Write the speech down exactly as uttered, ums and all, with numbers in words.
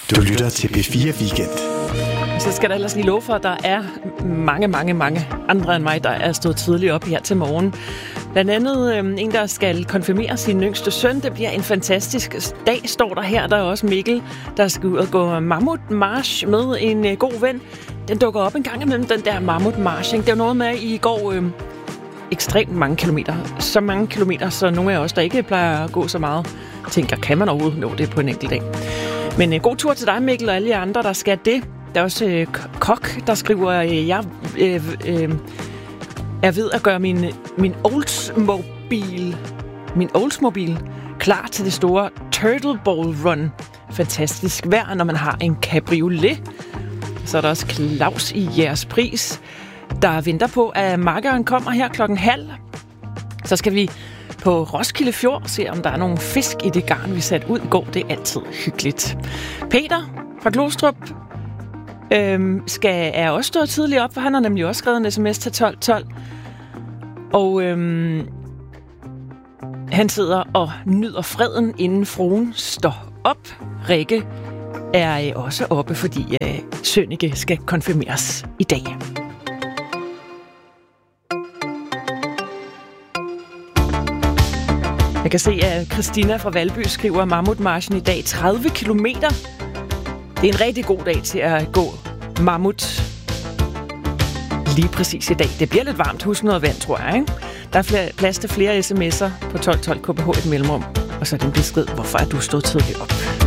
Du lytter til P fire Weekend. Så skal der ellers lige love for, at der er mange, mange, mange andre end mig, der er stået tidligt op her til morgen. Blandt andet øh, en, der skal konfirmere sin yngste søn. Det bliver en fantastisk dag, står der her. Der er også Mikkel, der skal ud og gå mammutmarch med en øh, god ven. Den dukker op en gang imellem, den der mammutmarching. Det er jo noget med, at I går øh, ekstremt mange kilometer. Så mange kilometer, så nogle af os, der ikke plejer at gå så meget, tænker, kan man overhovedet nå det på en enkelt dag? Men øh, god tur til dig, Mikkel, og alle de andre, der skal det. Der er også øh, Kok, der skriver, øh, jeg øh, øh, er ved at gøre min, min Oldsmobile, min Oldsmobile klar til det store Turtle Bowl Run. Fantastisk vejr, når man har en cabriolet. Så er der også Claus i Jægerspris, der venter på, at makkeren kommer her klokken halv. Så skal vi på Roskilde Fjord og se, om der er nogle fisk i det garn, vi satte ud i går. Det er altid hyggeligt. Peter fra Glostrup øhm, skal, er også stået tidligt op, for han har nemlig også skrevet en sms til tolv tolv. Og øhm, han sidder og nyder freden, inden fruen står op. Rikke er øh, også oppe, fordi øh, Sønneke skal konfirmeres i dag. Jeg kan se, at Christina fra Valby skriver, mammutmarchen i dag tredive kilometer. Det er en rigtig god dag til at gå mammut lige præcis i dag. Det bliver lidt varmt. Husk noget vand, tror jeg, ikke? Der er flere, plads til flere sms'er på tolv tolv K B H et mellemrum. Og så den besked, hvorfor er du stået tidligt op?